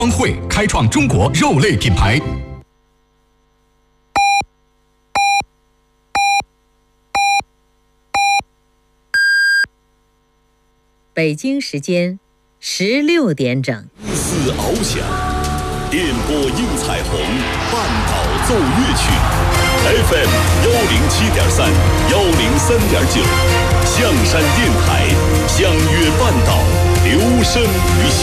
帮会开创中国肉类品牌。 北京时间16点整， 似翱翔，电波映彩虹，半岛奏乐曲。FM 107.3、103.9，象山电台，相约半岛，留声于心。